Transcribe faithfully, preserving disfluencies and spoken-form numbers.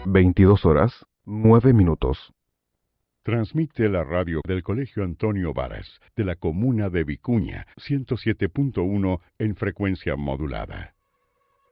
veintidós horas, nueve minutos. Transmite la radio del Colegio Antonio Varas, de la comuna de Vicuña, ciento siete punto uno en frecuencia modulada.